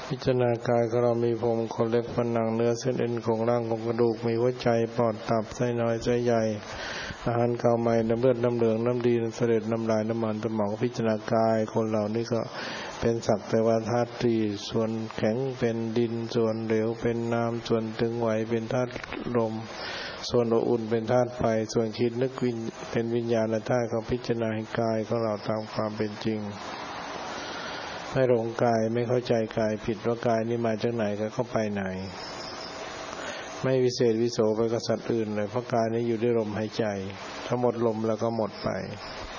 พิจารณากายของเรามีผมขนเล็บฟันหนังเนื้อเส้นเอ็นของร่างของกระดูกมีหัวใจปอดตับไส้น้อยไส้ใหญ่อาหารเก่าใหม่น้ำเลือดน้ำเหลืองน้ำดีน้ำเสด็จน้ำลายน้ำมันสมองพิจารณากายคนเหล่านี้ก็เป็นสักแต่ว่าธาตุสี่ส่วนแข็งเป็นดินส่วนเหลวเป็นน้ำส่วนตึงไหวเป็นธาตุลมส่วนอบอุ่นเป็นธาตุไฟส่วนคิดนึกเป็นวิญญาณธาตุของพิจารณาให้กายของเราตามความเป็นจริงไม่หลงกายไม่เข้าใจกายผิดว่ากายนี้มาจากไหนก็เข้าไปไหนไม่วิเศษวิโสไปกับสัตว์อื่นเลยเพราะกายนี้อยู่ด้วยลมหายใจถ้าหมดลมแล้วก็หมดไป